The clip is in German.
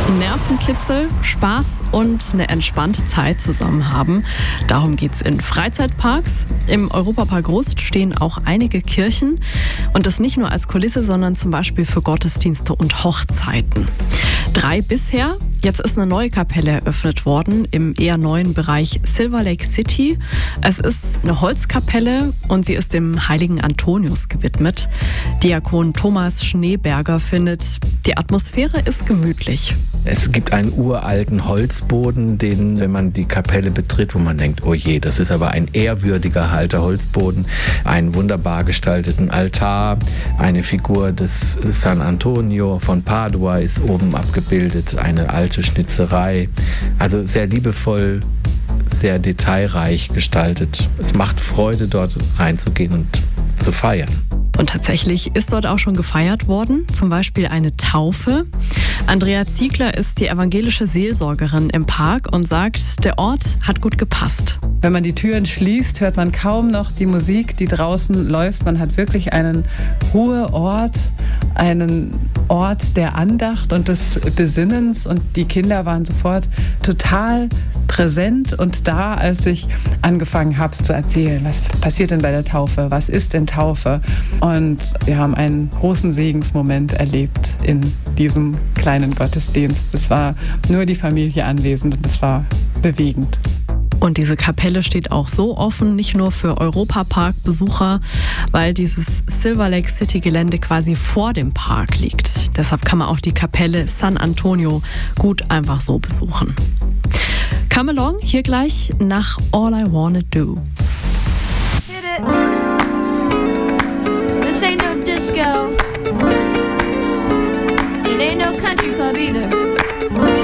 Nervenkitzel, Spaß und eine entspannte Zeit zusammen haben. Darum geht's in Freizeitparks. Im Europapark Rust stehen auch einige Kirchen. Und das nicht nur als Kulisse, sondern zum Beispiel für Gottesdienste und Hochzeiten. 3 bisher. Jetzt ist eine neue Kapelle eröffnet worden im eher neuen Bereich Silver Lake City. Es ist eine Holzkapelle und sie ist dem heiligen Antonius gewidmet. Diakon Thomas Schneeberger findet, die Atmosphäre ist gemütlich. Es gibt einen uralten Holzboden, den, wenn man die Kapelle betritt, wo man denkt, oh je, das ist aber ein ehrwürdiger alter Holzboden. Einen wunderbar gestalteten Altar, eine Figur des San Antonio von Padua ist oben abgebildet, eine alte Schnitzerei. Also sehr liebevoll, sehr detailreich gestaltet. Es macht Freude, dort reinzugehen und zu feiern. Und tatsächlich ist dort auch schon gefeiert worden, zum Beispiel eine Taufe. Andrea Ziegler ist die evangelische Seelsorgerin im Park und sagt, der Ort hat gut gepasst. Wenn man die Türen schließt, hört man kaum noch die Musik, die draußen läuft. Man hat wirklich einen Ruheort, einen Ort der Andacht und des Besinnens. Und die Kinder waren sofort total präsent und da, als ich angefangen habe zu erzählen, was passiert denn bei der Taufe, was ist denn Taufe? Und wir haben einen großen Segensmoment erlebt in diesem kleinen Gottesdienst. Es war nur die Familie anwesend und es war bewegend. Und diese Kapelle steht auch so offen, nicht nur für Europapark-Besucher, weil dieses Silver Lake City-Gelände quasi vor dem Park liegt. Deshalb kann man auch die Kapelle San Antonio gut einfach so besuchen. Come along, hier gleich nach All I Wanna Do. Hit it. This ain't no disco. It ain't no country club either.